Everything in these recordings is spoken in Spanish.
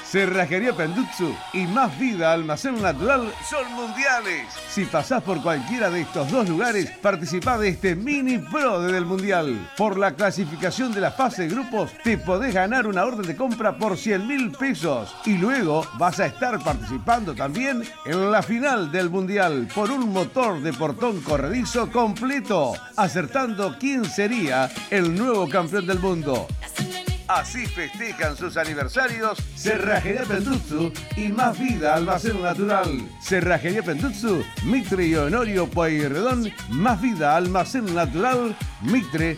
Cerrajería Pendutsu y Más Vida Almacén Natural son mundiales. Si pasás por cualquiera de estos dos lugares, participá de este mini pro del mundial. Por la clasificación de la fase de grupos, te podés ganar una orden de compra por 100.000 pesos. Y luego vas a estar participando también en la final del mundial por un motor de portón corredizo completo, acertando quién sería el nuevo campeón del mundo. Así festejan sus aniversarios Cerrajería Pendutsu y Más Vida Almacén Natural. Cerrajería Pendutsu, Mitre y Honorio Pueyrredón, Más Vida Almacén Natural, Mitre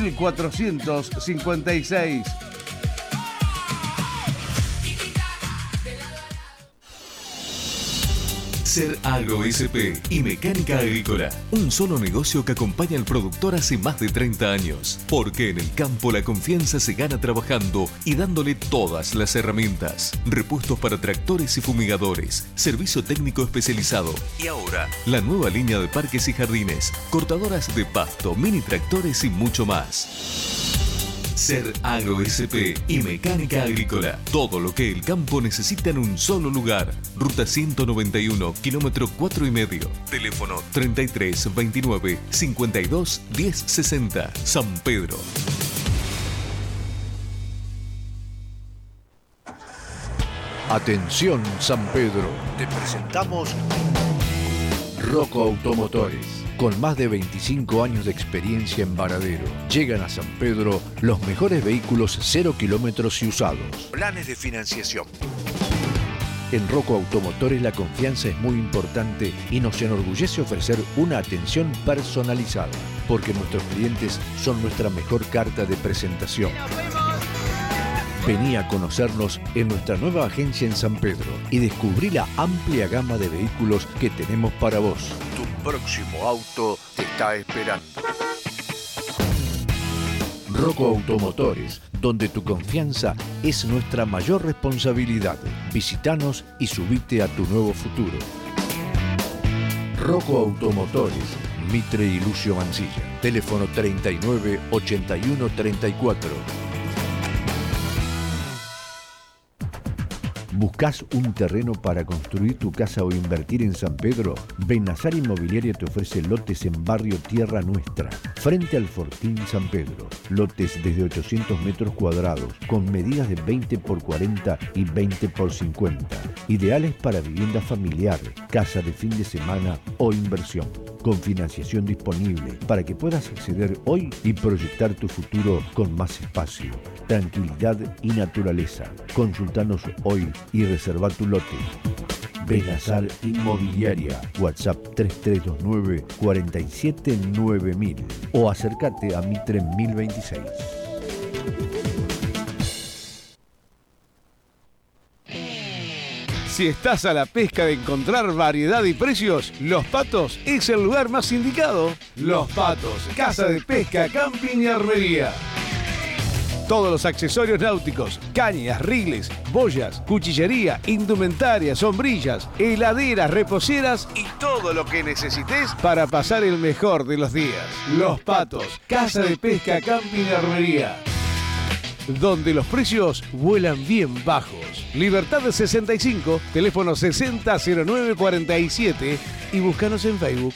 1456. Ser Agro SP y Mecánica Agrícola, un solo negocio que acompaña al productor hace más de 30 años. Porque en el campo la confianza se gana trabajando y dándole todas las herramientas. Repuestos para tractores y fumigadores, servicio técnico especializado. Y ahora, la nueva línea de parques y jardines, cortadoras de pasto, mini tractores y mucho más. Ser Agro SP y Mecánica Agrícola. Todo lo que el campo necesita en un solo lugar. Ruta 191, kilómetro 4,5. Teléfono 33 29 52 10 60. San Pedro. Atención San Pedro. Te presentamos Rocco Automotores. Con más de 25 años de experiencia en varadero, llegan a San Pedro los mejores vehículos 0 kilómetros y usados. Planes de financiación. En Rocco Automotores la confianza es muy importante y nos enorgullece ofrecer una atención personalizada, porque nuestros clientes son nuestra mejor carta de presentación. Vení a conocernos en nuestra nueva agencia en San Pedro y descubrí la amplia gama de vehículos que tenemos para vos. Tu próximo auto te está esperando. Rocco Automotores, donde tu confianza es nuestra mayor responsabilidad. Visítanos y subite a tu nuevo futuro. Rocco Automotores, Mitre y Lucio Mancilla. Teléfono 39 81 34. ¿Buscás un terreno para construir tu casa o invertir en San Pedro? Benazar Inmobiliaria te ofrece lotes en barrio Tierra Nuestra, frente al Fortín San Pedro. Lotes desde 800 metros cuadrados, con medidas de 20 por 40 y 20 por 50. Ideales para vivienda familiar, casa de fin de semana o inversión. Con financiación disponible para que puedas acceder hoy y proyectar tu futuro con más espacio, tranquilidad y naturaleza. Consultanos hoy y reserva tu lote. Benazar Inmobiliaria, WhatsApp 3329 47 9000 o acércate a Mitre 1026. Si estás a la pesca de encontrar variedad y precios, Los Patos es el lugar más indicado. Los Patos, casa de pesca, camping y armería. Todos los accesorios náuticos, cañas, riles, boyas, cuchillería, indumentaria, sombrillas, heladeras, reposeras y todo lo que necesites para pasar el mejor de los días. Los Patos, casa de pesca, camping y armería, donde los precios vuelan bien bajos. Libertad 65, teléfono 600947 y búscanos en Facebook.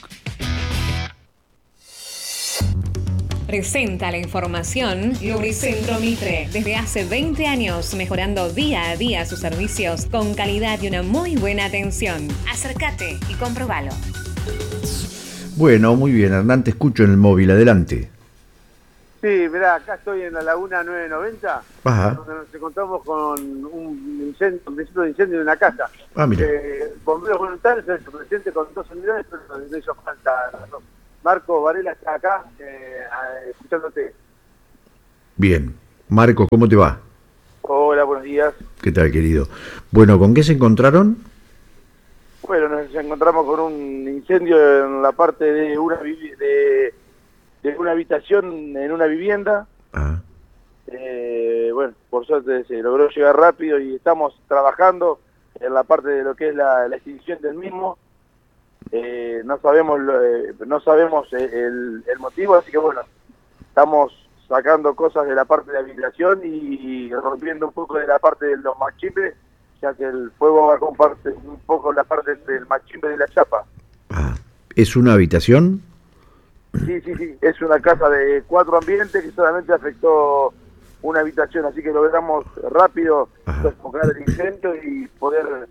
Presenta la información Lubricentro Mitre. Desde hace 20 años mejorando día a día sus servicios con calidad y una muy buena atención. Acércate y comprobalo. Bueno, muy bien, Hernán, te escucho en el móvil, adelante. Sí, mirá, acá estoy en la Laguna 990, Ajá. donde nos encontramos con un incendio, un principio de incendio en una casa. Ah, mira. Bomberos voluntarios, el presidente con 2 unidades, pero no hizo falta. Marco Varela está acá, escuchándote. Bien. Marcos, ¿cómo te va? Hola, buenos días. ¿Qué tal, querido? Bueno, ¿con qué se encontraron? Bueno, nos encontramos con un incendio en la parte de una habitación en una vivienda. Ah. Bueno, por suerte se logró llegar rápido y estamos trabajando en la parte de lo que es la extinción del mismo. No sabemos el motivo, así que bueno, estamos sacando cosas de la parte de la habitación y rompiendo un poco de la parte de los machipes ya que el fuego va a compartir un poco la parte del machimbre de la chapa. Ah, ¿es una habitación? Sí, es una casa de 4 ambientes que solamente afectó una habitación, así que logramos rápido sofocar el incendio y poder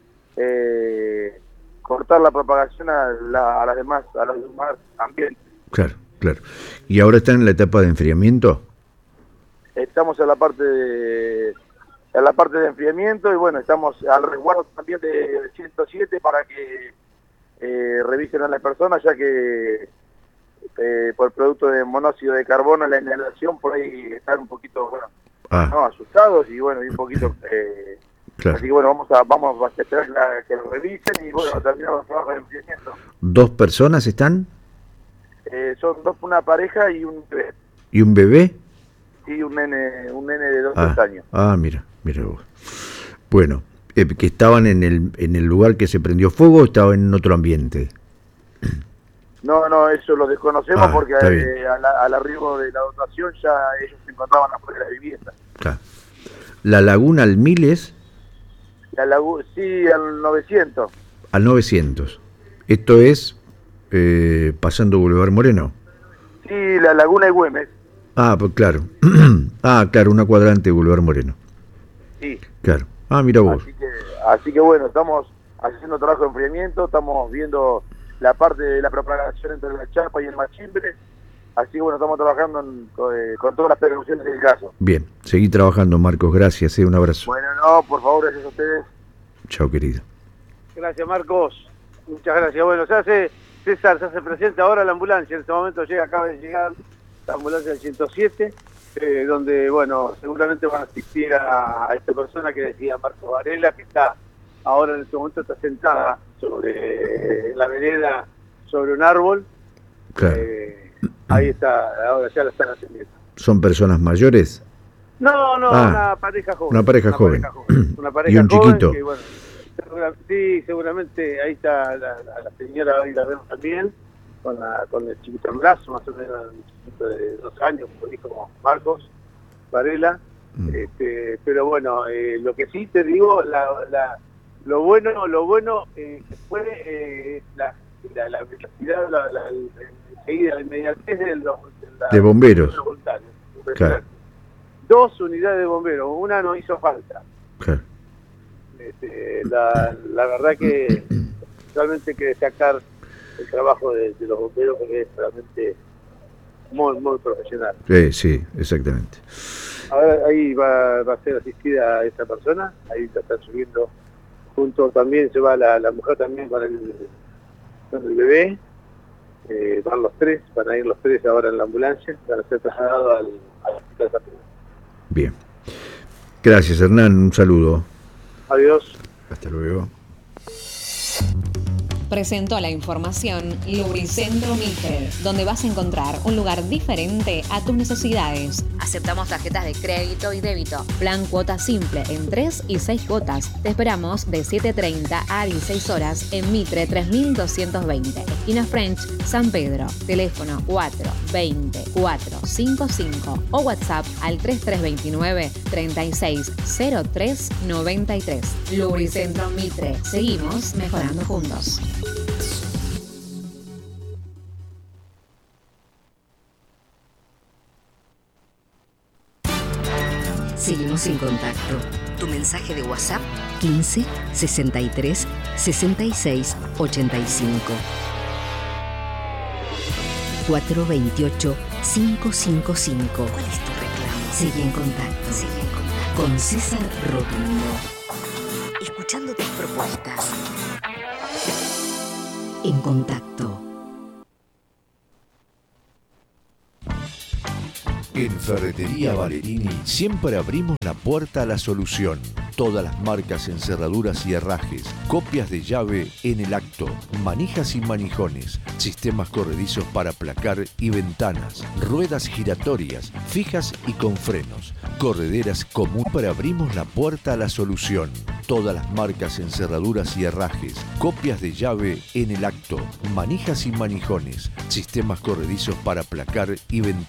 cortar la propagación a los demás ambientes. Claro. ¿Y ahora están en la etapa de enfriamiento? Estamos en la parte de enfriamiento y bueno, estamos al resguardo también de 107 para que revisen a las personas, ya que por producto de monóxido de carbono, la inhalación, por ahí están un poquito, asustados y bueno, y un poquito... Claro. Así que bueno, vamos a esperar que lo revisen y bueno, terminamos el trabajo de enfriamiento. ¿2 personas están? Son una pareja y un bebé. ¿Y un bebé? Sí, un nene de 2 años. Mira vos. Bueno, ¿que estaban en el lugar que se prendió fuego o estaban en otro ambiente? No, eso lo desconocemos porque al arribo de la dotación ya ellos se encontraban afuera de la vivienda. Claro. ¿La laguna Almiles? Sí, al 900. Al 900. Esto es pasando Boulevard Moreno. Sí, la laguna de Güemes. Pues claro. Claro, una cuadrante de Boulevard Moreno. Sí. Claro. Mira vos. Así que bueno, estamos haciendo trabajo de enfriamiento, estamos viendo la parte de la propagación entre la chapa y el machimbre. Así que bueno, estamos trabajando con todas las precauciones del caso. Bien, seguí trabajando, Marcos, gracias, un abrazo. Bueno, por favor, gracias a ustedes. Chao, querido. Gracias, Marcos. Muchas gracias. Bueno, César se hace presente ahora la ambulancia. En este momento acaba de llegar la ambulancia del 107, donde, bueno, seguramente van a asistir a esta persona que decía Marcos Varela, que está ahora en este momento está sentada sobre la vereda, sobre un árbol. Claro. Ahí está, ahora ya la están atendiendo. ¿Son personas mayores? No, una pareja joven. Una pareja joven. Una pareja ¿Y un joven chiquito? Que, bueno, sí, seguramente ahí está la señora, ahí la vemos también, con el chiquito en brazo, más o menos un chiquito de 2 años, como dijo Marcos Varela. Pero bueno, lo que sí te digo, lo bueno fue la velocidad, la inmediatez de bomberos. Claro. 2 unidades de bomberos, una no hizo falta. Claro. La verdad que realmente hay que destacar el trabajo de los bomberos, porque es realmente muy, muy profesional. Sí, exactamente. Ahora ahí va a ser asistida a esta persona, ahí la están subiendo junto, también se va la mujer también con el bebé. Van a ir los tres ahora en la ambulancia, van a ser trasladados al hospital de San Pedro. Bien. Gracias, Hernán, un saludo. Adiós. Hasta luego. Presentó la información Lubricentro Mitre, donde vas a encontrar un lugar diferente a tus necesidades. Aceptamos tarjetas de crédito y débito. Plan cuota simple en 3 y 6 cuotas. Te esperamos de 7:30 a 16 horas en Mitre 3220, esquina French, San Pedro. Teléfono 420-455 o WhatsApp al 3329-360393. Lubricentro Mitre. Seguimos mejorando juntos. Seguimos en contacto. Tu mensaje de WhatsApp 15 63 66 85 428 555. ¿Cuál es tu reclamo? Sigue en contacto. Con César Rotundo. Escuchando tus propuestas. En contacto. En Ferretería Valerini siempre abrimos la puerta a la solución. Todas las marcas en cerraduras y herrajes, copias de llave en el acto, manijas y manijones, sistemas corredizos para placar y ventanas, ruedas giratorias, fijas y con frenos, correderas común para abrimos la puerta a la solución. Todas las marcas en cerraduras y herrajes, copias de llave en el acto, manijas y manijones, sistemas corredizos para placar y ventanas.